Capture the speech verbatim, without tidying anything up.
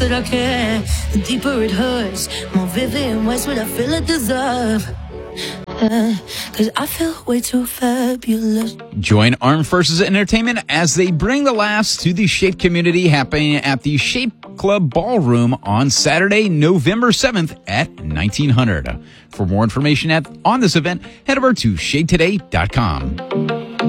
that I can, the deeper it hurts. More vivid in ways what I feel I deserve. Uh, Cause I feel way too fabulous. Join Armed Forces Entertainment as they bring the laughs to the Shape community, happening at the Shape Club Ballroom on Saturday, November seventh at nineteen hundred. For more information at, on this event, head over to shape today dot com.